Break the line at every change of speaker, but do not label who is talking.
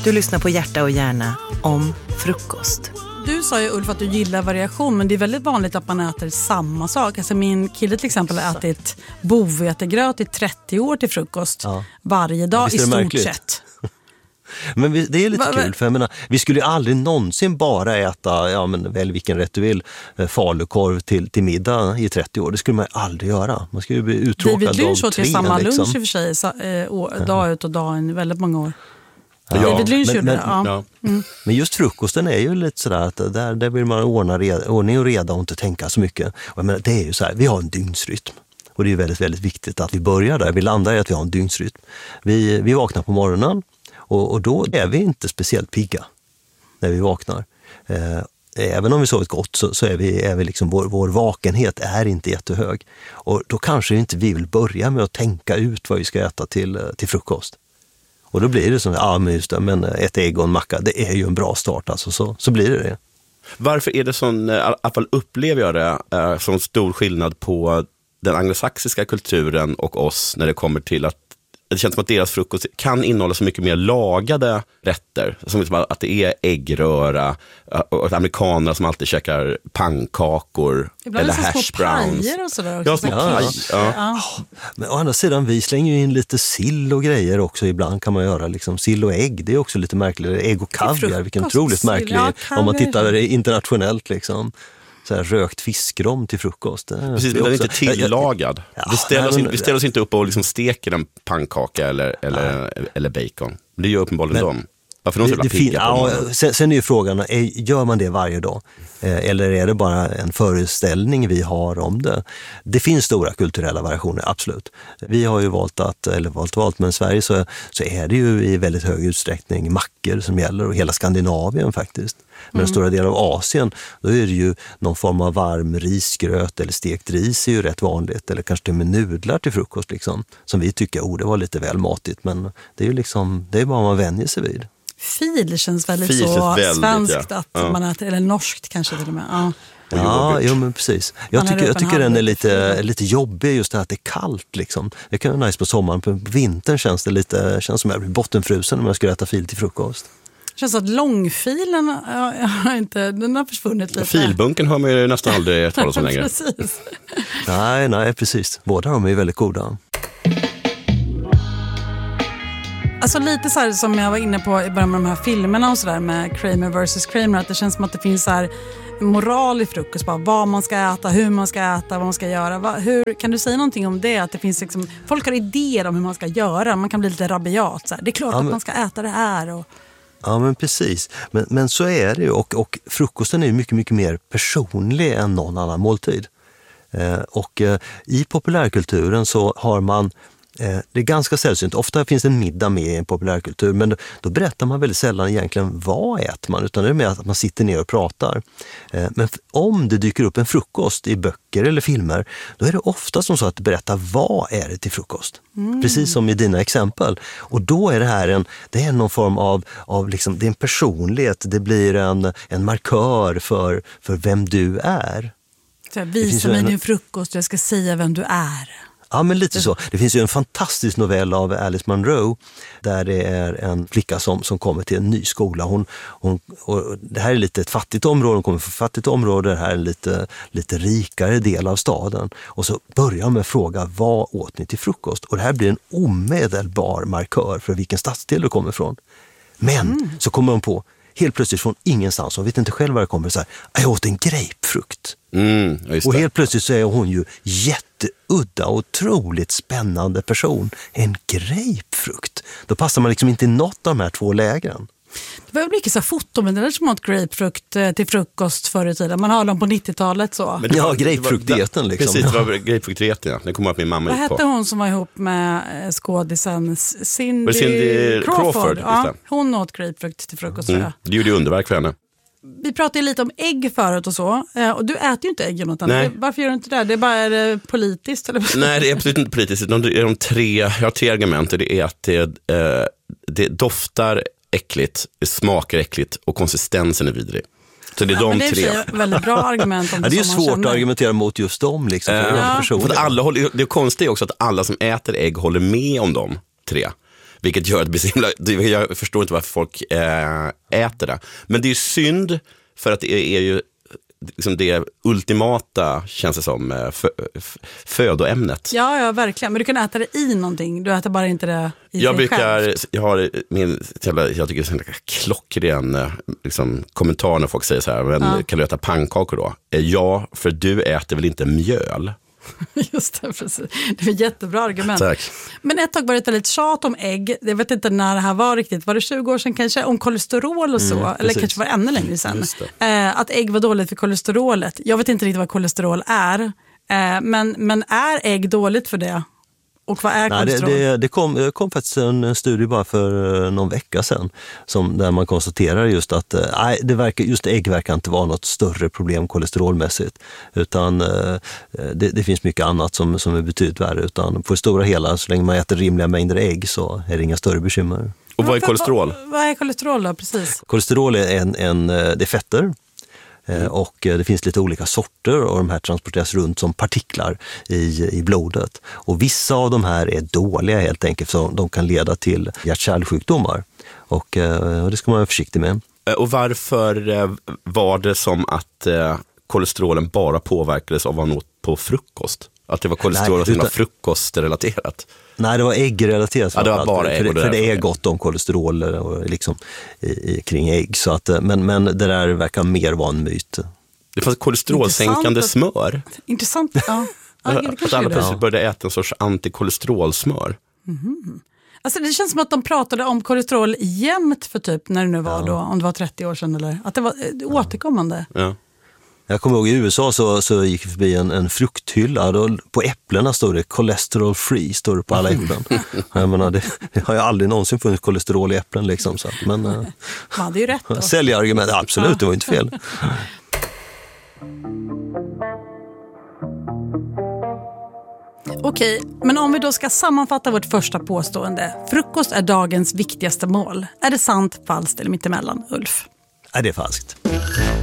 Du lyssnar på Hjärta och hjärna om frukost.
Du sa ju, Ulf, att du gillar variation, men det är väldigt vanligt att man äter samma sak. Alltså min kille till exempel har ätit bovetegröt i 30 år till frukost varje dag i stort sett.
Men det är lite kul, för jag menar, vi skulle ju aldrig någonsin bara äta, väl vilken rätt du vill, falukorv till middag i 30 år. Det skulle man aldrig göra. Man skulle ju bli uttråkad
David Lynch
av
åt ju samma lunch i och för sig, dag ut och dag in väldigt många år.
Ja,
David Lynch gjorde det.
Men just frukosten är ju lite sådär att där vill man ordning och reda och inte tänka så mycket. Och jag menar, det är ju så här, vi har en dygnsrytm. Och det är väldigt, väldigt viktigt att vi börjar där. Vi landar i att vi har en dygnsrytm. Vi vaknar på morgonen. Och då är vi inte speciellt pigga när vi vaknar. Även om vi sovit gott så är vi liksom, vår vakenhet är inte jättehög. Och då kanske inte vi vill börja med att tänka ut vad vi ska äta till frukost. Och då blir det som, men ett ägg och en macka, det är ju en bra start. Alltså, så blir det.
Varför är det sån, i alla fall upplever jag det, sån stor skillnad på den anglosaxiska kulturen och oss när det kommer till att det känns som att deras frukost kan innehålla så mycket mer lagade rätter. Som att det är äggröra och amerikaner som alltid käkar pannkakor eller hash browns.
Och sådär också.
Men å andra sidan, vi slänger ju in lite sill och grejer också. Ibland kan man göra liksom sill och ägg. Det är också lite märkligt. Ägg och kaviar, vilken otroligt märklig om man tittar internationellt liksom. Så här rökt fiskrom till frukost.
Precis, men den är inte tillagad. Vi ställer oss inte upp och liksom steker en pannkaka eller bacon. Det gör uppenbarligen de. Varför de så pigga på
sen är ju frågan, gör man det varje dag? Eller är det bara en föreställning vi har om det? Det finns stora kulturella variationer, absolut. Vi har ju valt, men i Sverige så är det ju i väldigt hög utsträckning mackor som gäller, och hela Skandinavien faktiskt. Men en stora del av Asien, då är det ju någon form av varm risgröt eller stekt ris är ju rätt vanligt. Eller kanske till och med nudlar till frukost liksom. Som vi tycker, det var lite väl matigt. Men det är ju liksom, det är bara man vänjer sig vid.
Fil känns väldigt så svenskt att man äter, eller norskt kanske till och med.
Men precis. Jag tycker den är lite jobbig, just det här att det är kallt liksom. Det kan vara nice på sommaren, på vintern känns som jag blir bottenfrusen om jag ska äta fil till frukost.
Det känns att långfilen den har försvunnit lite.
Filbunken har man ju nästan aldrig talat om längre.
Precis.
Nej, precis. Båda de är ju väldigt goda.
Alltså lite så här som jag var inne på i början med de här filmerna och sådär med Kramer vs. Kramer, att det känns som att det finns så här moral i frukost, bara vad man ska äta, hur man ska äta, vad man ska göra. Kan du säga någonting om det? Att det finns liksom, folk har idéer om hur man ska göra, man kan bli lite rabiat. Så här. Det är klart att man ska äta det här. Och...
Ja, men precis. Men så är det ju. Och frukosten är ju mycket, mycket mer personlig än någon annan måltid. I populärkulturen så har man, det är ganska sällsynt, ofta finns en middag med i en populärkultur, men då berättar man väldigt sällan egentligen vad äter man, utan det är mer att man sitter ner och pratar. Men om det dyker upp en frukost i böcker eller filmer, då är det ofta som så att berätta vad är det till frukost. Precis som i dina exempel. Och då är det är någon form av liksom, det är en personlighet, det blir en markör för vem du är.
Så visa mig din frukost, jag ska säga vem du är.
Ja, men lite så. Det finns ju en fantastisk novell av Alice Munro där det är en flicka som kommer till en ny skola. Och det här är lite ett fattigt område, hon kommer från ett fattigt område, det här är en lite rikare del av staden. Och så börjar med att fråga, vad åt ni till frukost? Och det här blir en omedelbar markör för vilken stadsdel du kommer ifrån. Men så kommer hon på, helt plötsligt från ingenstans, hon vet inte själv vad det kommer, så här, jag åt en grapefrukt. Och helt plötsligt så är hon ju jätteudda och otroligt spännande person. En grapefrukt. Då passar man liksom inte i något av de här två lägren.
Det var mycket så fotomeddelanden som åt grapefrukt till frukost förr i tiden. Man har dem på 90-talet så.
Men grapefruktdieten liksom.
Precis, det var grapefruktdieten, ja. Det kommer att min mamma
gick på. Vad hette hon som var ihop med skådisen Cindy Crawford? Ja, hon åt grapefrukt till frukost tror jag.
Det gjorde underverk för henne.
Vi pratade lite om ägg förut och så. Och du äter ju inte ägg, Jonathan. Varför gör du inte det? Det är bara politiskt? Eller?
Nej, det är absolut inte politiskt. Jag har tre argument. Det är att det doftar äckligt, det smakar äckligt och konsistensen är vidrig. Så det är de tre.
Det är väldigt bra argument om
det är svårt att argumentera mot just dem. Liksom,
för alla det konstiga är också att alla som äter ägg håller med om de tre. Vilket gör att det blir så himla, jag förstår inte varför folk äter det. Men det är synd för att det är ju liksom det ultimata, känns det som, födoämnet.
Ja, verkligen. Men du kan äta det i någonting. Du äter bara inte det i sig själv.
Jag har jag tycker det är en klockren liksom, kommentar när folk säger så här, men kan du äta pannkakor då? Ja, för du äter väl inte mjöl?
Just det, precis. Det är ett jättebra argument.
Tack.
Men ett tag var det lite tjat om ägg. Jag vet inte när det här var riktigt. Var det 20 år sedan kanske? Om kolesterol och så. Eller kanske var ännu längre sedan. Att ägg var dåligt för kolesterolet. Jag vet inte riktigt vad kolesterol är. Men är ägg dåligt för det? Och vad är kolesterol?
Det kom faktiskt en studie bara för någon vecka sedan där man konstaterar just att just ägg verkar inte vara något större problem kolesterolmässigt, utan det finns mycket annat som är betydligt värre, utan på det stora hela, så länge man äter rimliga mängder ägg så är det inga större bekymmer.
Och vad är kolesterol?
Vad är kolesterol då, precis?
Kolesterol är det är fetter. Och det finns lite olika sorter och de här transporteras runt som partiklar i blodet. Och vissa av de här är dåliga helt enkelt, så de kan leda till hjärt-kärlsjukdomar. Och det ska man vara försiktig med.
Och varför var det som att kolesterolen bara påverkades av vad man åt på frukost? Att det var kolesterol som var frukostrelaterat? Nej, det var äggrelaterat. Ja, det var bara ägg.
För det är gott om kolesterol liksom, kring ägg. Så att, men det där verkar mer vara en myt.
Det fanns kolesterolsänkande smör.
Intressant, ja.
Att alla plötsligt började äta en sorts antikolesterolsmör.
Mm. Alltså det känns som att de pratade om kolesterol jämt för typ när det nu var då, om det var 30 år sedan eller att det var återkommande.
Ja.
Jag kommer ihåg i USA så gick vi förbi en frukthylla. Då, på äpplena står det cholesterol free, står det på alla äpplen. Jag menar, det har ju aldrig någonsin funnits kolesterol i äpplen. Liksom, så. Men
man hade ju rätt då.
Säljargument, absolut, det var inte fel.
Okej, men om vi då ska sammanfatta vårt första påstående. Frukost är dagens viktigaste mål. Är det sant, falskt eller mittemellan, Ulf?
Nej, det är falskt.